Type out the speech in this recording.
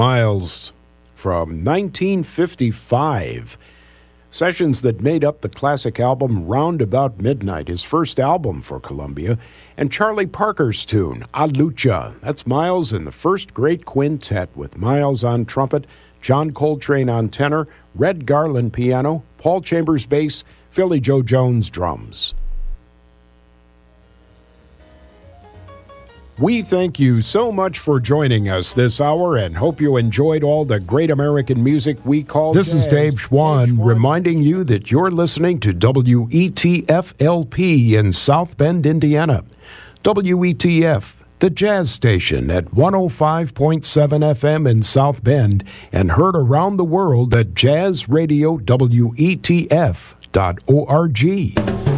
Miles from 1955. Sessions that made up the classic album Round About Midnight, his first album for Columbia, and Charlie Parker's tune, A Lucha. That's Miles in the first great quintet with Miles on trumpet, John Coltrane on tenor, Red Garland piano, Paul Chambers bass, Philly Joe Jones drums. We thank you so much for joining us this hour and hope you enjoyed all the great American music we call This jazz. is Dave Schwann reminding you that you're listening to WETF-LP in South Bend, Indiana. WETF, the jazz station at 105.7 FM in South Bend and heard around the world at jazzradiowetf.org.